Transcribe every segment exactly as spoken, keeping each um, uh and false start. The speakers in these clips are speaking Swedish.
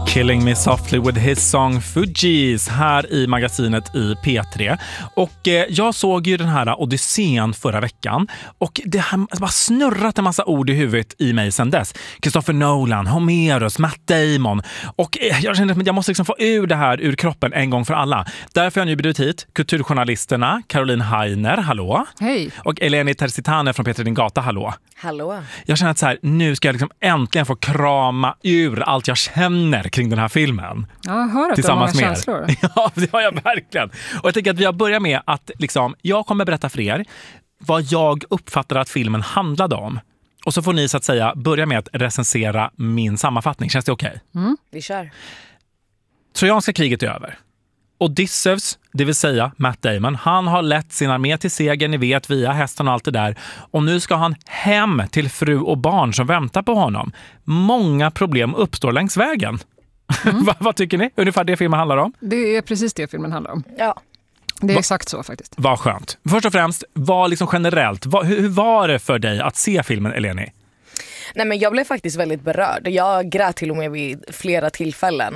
Killing Me Softly with his song Fugees här i magasinet i P tre. Och eh, jag såg ju den här Odysseen förra veckan och det har bara snurrat en massa ord i huvudet i mig sedan dess. Christopher Nolan, Homeros, Matt Damon och eh, jag kände att jag måste liksom få ur det här ur kroppen en gång för alla. Därför har jag nu bjudit hit kulturjournalisterna Caroline Heiner, hallå. Hej. Och Eleni Tersitane från Peter Din Gata, hallå. Hallå. Jag känner att så här, nu ska jag liksom äntligen få krama ur allt jag känner kring den här filmen. Ja, jag hör att tillsammans du har många med känslor. Ja, det har jag verkligen. Och jag tänker att vi börjar med att liksom, jag kommer berätta för er vad jag uppfattar att filmen handlade om. Och så får ni så att säga börja med att recensera min sammanfattning. Känns det okej? Okay? Mm. Vi kör. Trojanska kriget är över. Odysseus, det vill säga Matt Damon, han har lett sin armé till seger, ni vet, via hästen och allt det där. Och nu ska han hem till fru och barn som väntar på honom. Många problem uppstår längs vägen. Mm. vad, vad tycker ni? Ungefär det filmen handlar om? Det är precis det filmen handlar om. Ja. Det är Va- exakt så faktiskt. Vad skönt. Först och främst, vad liksom generellt, vad, hur, hur var det för dig att se filmen, Eleni? Nej, men jag blev faktiskt väldigt berörd. Jag grät till och med vid flera tillfällen.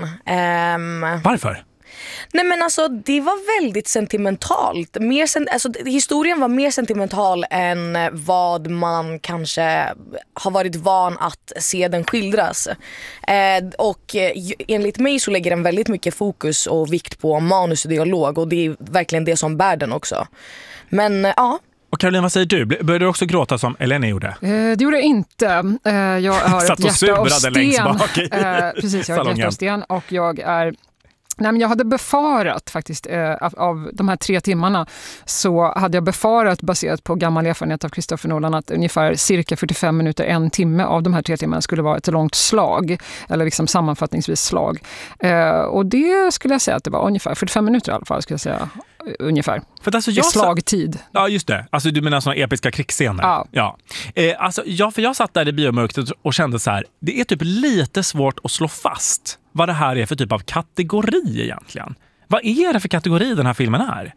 Um... Varför? Nej, men alltså det var väldigt sentimentalt. Mer sen, alltså, historien var mer sentimental än vad man kanske har varit van att se den skildras. Eh, och eh, enligt mig så lägger den väldigt mycket fokus och vikt på manus och dialog. Och det är verkligen det som bär den också. Men eh, ja. Och Caroline, vad säger du? Började du också gråta som Eleni gjorde? Eh, det gjorde jag inte. Eh, jag har Satt ett hjärta av sten. längst bak i eh, precis, jag har ett hjärta av sten och jag är... Nej, men jag hade befarat faktiskt eh, av, av de här tre timmarna så hade jag befarat baserat på gammal erfarenhet av Christopher Nolan att ungefär cirka fyrtiofem minuter, en timme av de här tre timmarna skulle vara ett långt slag eller liksom sammanfattningsvis slag. Eh, och det skulle jag säga att det var ungefär fyrtiofem minuter i alla fall skulle jag säga. Ungefär. För alltså jag I slagtid. Sa- ja, just det. Alltså du menar såna episka krigsscener. Ja. ja. Eh, alltså, jag, för jag satt där i biomörkret och kände så här, det är typ lite svårt att slå fast vad det här är för typ av kategori egentligen. Vad är det för kategori den här filmen är?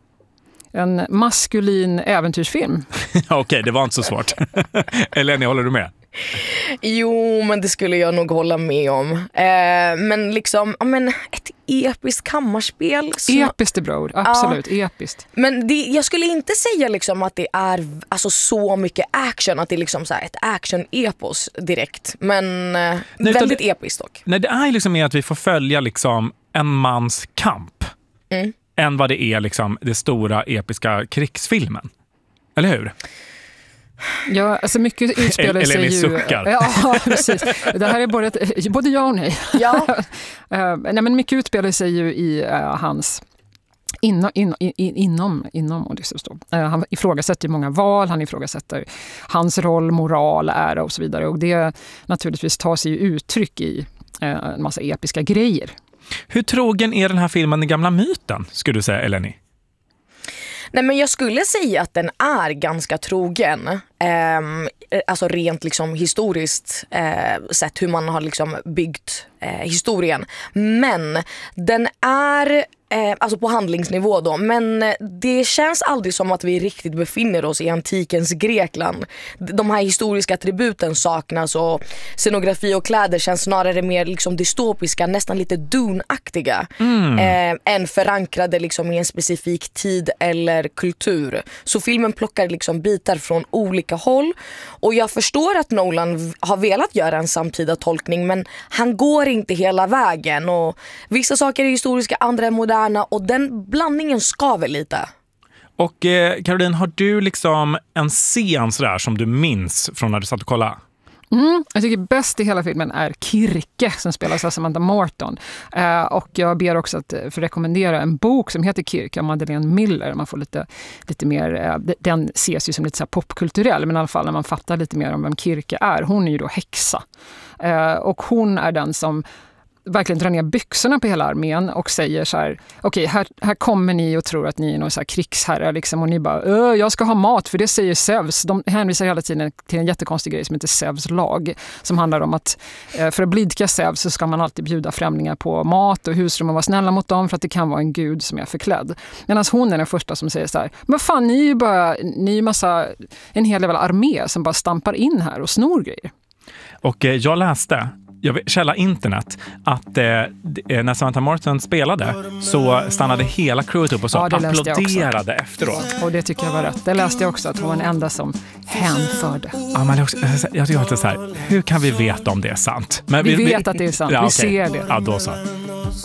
En maskulin äventyrsfilm. Okej, okay, det var inte så svårt. Eleni, håller du med? Jo, men det skulle jag nog hålla med om. Eh, men liksom, ja, men ett episkt kammarspel. Så... Episkt är bra, absolut, ja. Episkt. Men det, jag skulle inte säga liksom att det är alltså, så mycket action, att det är liksom så här ett action-epos direkt. Men eh, nej, väldigt det, episkt dock. Nej, det är liksom mer att vi får följa liksom en mans kamp. Mm. Än vad det är liksom det stora episka krigsfilmen. Eller hur? Ja, alltså mycket utspelar sig ju... suckar. Ja, precis. Det här är både, ett, både ja och nej. Ja. uh, nej, men mycket utspelar sig ju i uh, hans... Inom, in, in, inom, inom Odysseus då. Uh, han ifrågasätter många val, han ifrågasätter hans roll, moral, ära och så vidare. Och det naturligtvis tar sig uttryck i uh, en massa episka grejer. Hur trogen är den här filmen den gamla myten, skulle du säga, Eleni? Nej, men jag skulle säga att den är ganska trogen. Eh, alltså rent liksom historiskt eh, sett hur man har liksom byggt eh, historien. Men den är... Eh, alltså på handlingsnivå då. Men det känns aldrig som att vi riktigt befinner oss i antikens Grekland. De här historiska attributen saknas och scenografi och kläder känns snarare mer liksom dystopiska, nästan lite Dune-aktiga mm. eh, än förankrade liksom i en specifik tid eller kultur. Så filmen plockar liksom bitar från olika håll och jag förstår att Nolan har velat göra en samtida tolkning, men han går inte hela vägen och vissa saker är historiska, andra är moderna. Och den blandningen skaver lite. Och eh, Caroline, har du liksom en scen sådär som du minns från när du satt och kollade? Mm, jag tycker bäst i hela filmen är Kirke som spelas av Samantha Morton. Uh, och jag ber också att för rekommendera en bok som heter Kirke av Madeleine Miller. Man får lite, lite mer, uh, den ses ju som lite så här popkulturell, men i alla fall när man fattar lite mer om vem Kirke är. Hon är ju då häxa. Uh, och hon är den som verkligen drar ner byxorna på hela armén och säger så här, okej, okay, här, här kommer ni och tror att ni är någon så här krigsherrar liksom, och ni bara, jag ska ha mat för det säger Zeus. De hänvisar hela tiden till en jättekonstig grej som heter Zeus lag, som handlar om att för att blidka Zeus så ska man alltid bjuda främlingar på mat och husrum och vara snälla mot dem för att det kan vara en gud som är förklädd. Medan hon är den första som säger så här, men fan, ni är ju bara, ni är ju massa, en hel jävla armé som bara stampar in här och snor grejer. Och eh, jag läste jag vet, källa internet, att eh, när Samantha Morton spelade så stannade hela crewet upp och så ja, applåderade efteråt. Och det tycker jag var rätt. Det läste jag också, att hon var den enda som hänförde. Ja, men också, jag tycker att det är så här, hur kan vi veta om det är sant? Men vi, vi vet vi, att det är sant, ja, vi okay. ser det. Ja, då så.